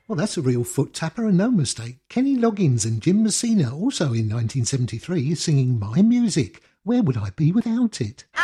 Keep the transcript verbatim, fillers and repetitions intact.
Well, that's a real foot tapper and no mistake. Kenny Loggins and Jim Messina, also in nineteen seventy-three, singing My Music. Where would I be without it?